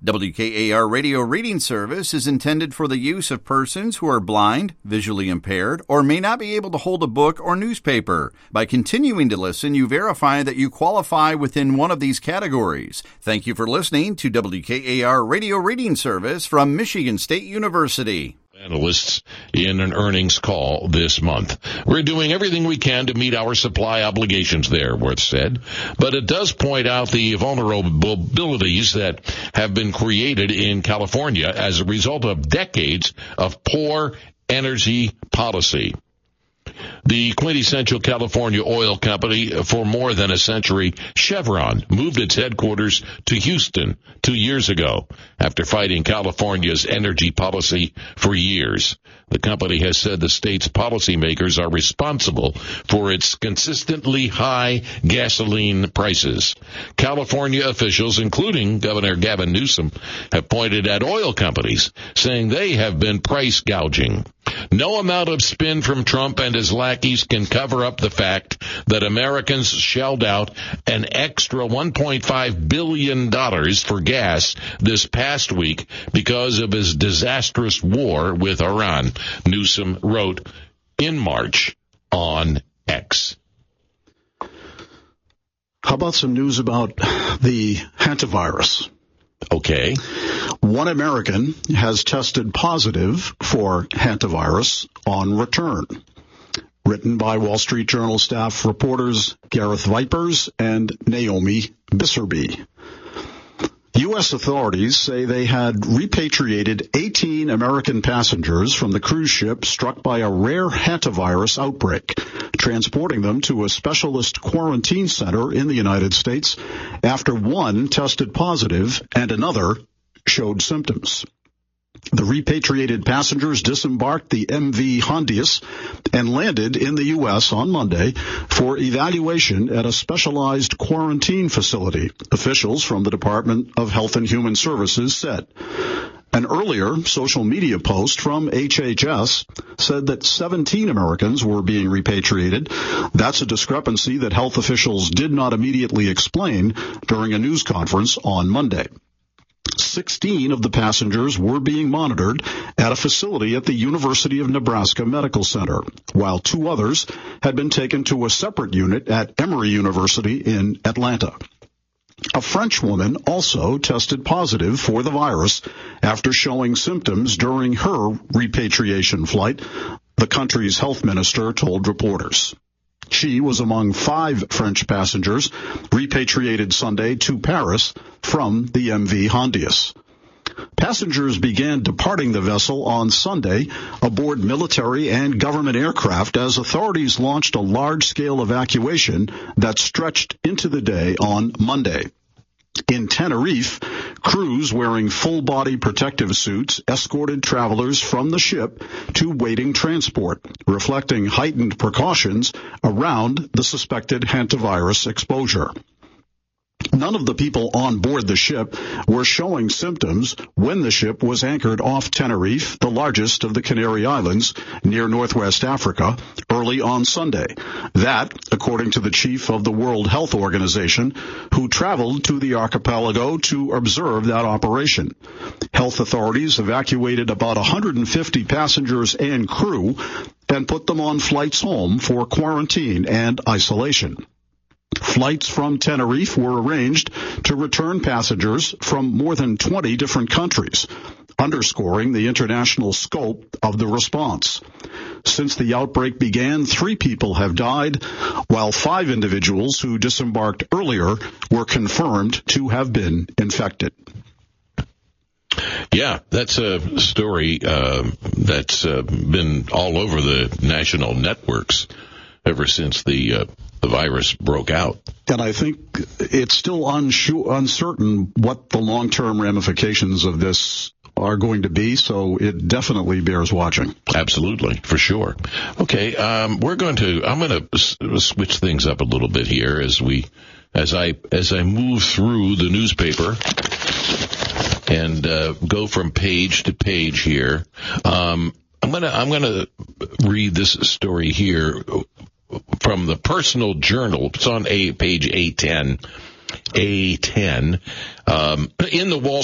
WKAR Radio Reading Service is intended for the use of persons who are blind, visually impaired, or may not be able to hold a book or newspaper. By continuing to listen, you verify that you qualify within one of these categories. Thank you for listening to WKAR Radio Reading Service from Michigan State University. Analysts in an earnings call this month. We're doing everything we can to meet our supply obligations there, Wirth said, but it does point out the vulnerabilities that have been created in California as a result of decades of poor energy policy. The quintessential California oil company for more than a century, Chevron, moved its headquarters to Houston 2 years ago after fighting California's energy policy for years. The company has said the state's policymakers are responsible for its consistently high gasoline prices. California officials, including Governor Gavin Newsom, have pointed at oil companies, saying they have been price gouging. No amount of spin from Trump and his lackeys can cover up the fact that Americans shelled out an extra $1.5 billion for gas this past week because of his disastrous war with Iran, Newsom wrote in March on X. How about some news about the hantavirus? Okay. One American has tested positive for hantavirus on return. Written by Wall Street Journal staff reporters Gareth Vipers and Naomi Bisserby. U.S. authorities say they had repatriated 18 American passengers from the cruise ship struck by a rare hantavirus outbreak, transporting them to a specialist quarantine center in the United States after one tested positive and another showed symptoms. The repatriated passengers disembarked the MV Hondius and landed in the U.S. on Monday for evaluation at a specialized quarantine facility, officials from the Department of Health and Human Services said. An earlier social media post from HHS said that 17 Americans were being repatriated. That's a discrepancy that health officials did not immediately explain during a news conference on Monday. 16 of the passengers were being monitored at a facility at the University of Nebraska Medical Center, while 2 others had been taken to a separate unit at Emory University in Atlanta. A French woman also tested positive for the virus after showing symptoms during her repatriation flight, the country's health minister told reporters. She was among 5 French passengers repatriated Sunday to Paris from the MV Hondius. Passengers began departing the vessel on Sunday aboard military and government aircraft as authorities launched a large-scale evacuation that stretched into the day on Monday. In Tenerife, crews wearing full-body protective suits escorted travelers from the ship to waiting transport, reflecting heightened precautions around the suspected hantavirus exposure. None of the people on board the ship were showing symptoms when the ship was anchored off Tenerife, the largest of the Canary Islands, near Northwest Africa, early on Sunday. That, according to the chief of the World Health Organization, who traveled to the archipelago to observe that operation. Health authorities evacuated about 150 passengers and crew and put them on flights home for quarantine and isolation. Flights from Tenerife were arranged to return passengers from more than 20 different countries, underscoring the international scope of the response. Since the outbreak began, 3 people have died, while 5 individuals who disembarked earlier were confirmed to have been infected. Yeah, that's a story that's been all over the national networks ever since the virus broke out. And I think it's still uncertain what the long-term ramifications of this are going to be, so it definitely bears watching. Absolutely, for sure. Okay, I'm going to switch things up a little bit here as I move through the newspaper and go from page to page here. I'm gonna read this story here from the Personal Journal. It's on page A10. In the Wall